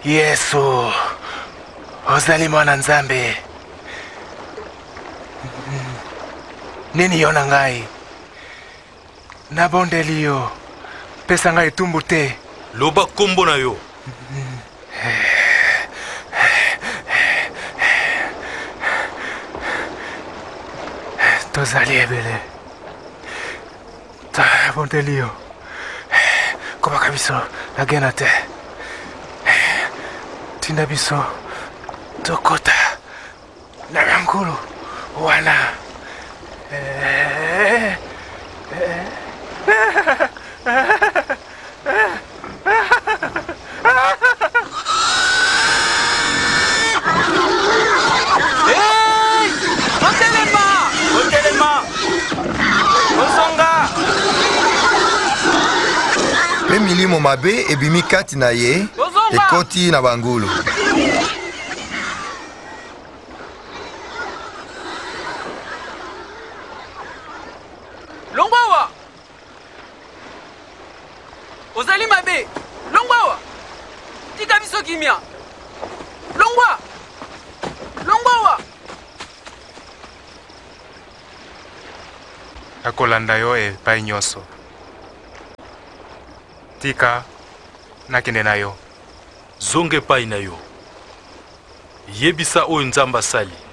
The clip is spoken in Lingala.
Yesu, ozali mwana Nzambe. Nini yona ngai? Nabondeli yo, pesa ngai tumbu te. Loba kombo na yo. Tozali ebele. Nabondeli yo. Komaka biso nagena te. Tinda biso tokota na ngulu wana. Pe milimo mabe ebimi kati na ye ekoti na bangulu. Longwawa! Ozali mabe! Longwawa! Tika biso kimia! Longwa! Longwawa! Akolanda yo epai nyonso. Tika nakende na yo. Zonge pai na yo. Yebisa oyo Nzambe asali.